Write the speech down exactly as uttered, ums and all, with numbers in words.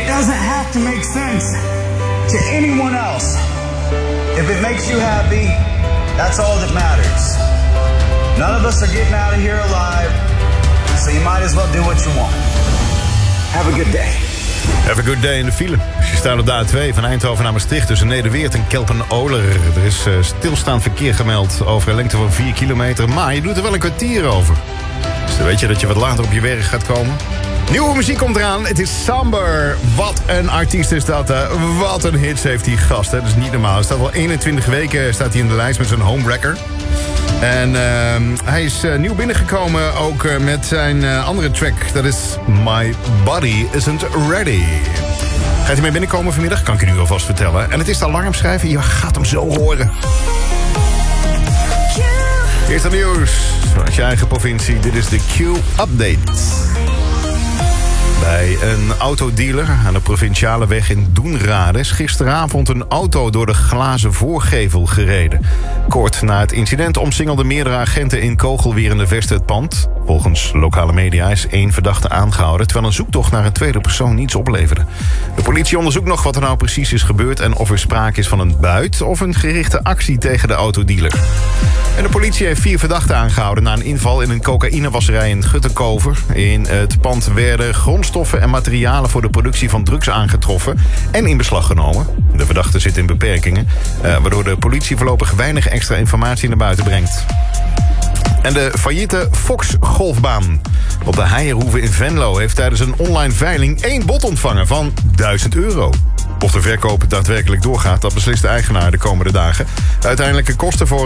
It doesn't have to make sense to anyone else. If it makes you happy, that's all that matters. None of us are getting out of here alive, so you might as well do what you want. Have a good day. Have a good day in de file. Je staat op de A twee van Eindhoven naar Maastricht tussen Nederweert en Kelpen-Oler. Er is uh, stilstaand verkeer gemeld over een lengte van vier kilometer, maar je doet er wel een kwartier over. Dus dan weet je dat je wat later op je werk gaat komen. Nieuwe muziek komt eraan. Het is Samber. Wat een artiest is dat. Hè? Wat een hits heeft die gast. Hè? Dat is niet normaal. Hij staat al eenentwintig weken staat hij in de lijst met zijn Homewrecker. En uh, hij is uh, nieuw binnengekomen ook uh, met zijn uh, andere track. Dat is My Body Isn't Ready. Gaat hij mee binnenkomen vanmiddag? Kan ik u nu alvast vertellen. En het is de alarmschrijver. Je gaat hem zo horen. Eerst het nieuws uit je eigen provincie. Dit is de Q-update. Bij een autodealer aan de provinciale weg in Doenrade is gisteravond een auto door de glazen voorgevel gereden. Kort na het incident omsingelden meerdere agenten in kogelwerende vesten het pand. Volgens lokale media is één verdachte aangehouden, terwijl een zoektocht naar een tweede persoon niets opleverde. De politie onderzoekt nog wat er nou precies is gebeurd en of er sprake is van een buit of een gerichte actie tegen de autodealer. En de politie heeft vier verdachten aangehouden na een inval in een cocaïnewasserij in Guttenkover. In het pand werden grondstoffen en materialen voor de productie van drugs aangetroffen en in beslag genomen. De verdachte zit in beperkingen, eh, waardoor de politie voorlopig weinig extra informatie naar buiten brengt. En de failliete Fox golfbaan op de Heijerhoeve in Venlo heeft tijdens een online veiling één bod ontvangen van duizend euro. Of de verkoop daadwerkelijk doorgaat, dat beslist de eigenaar de komende dagen. De uiteindelijke kosten voor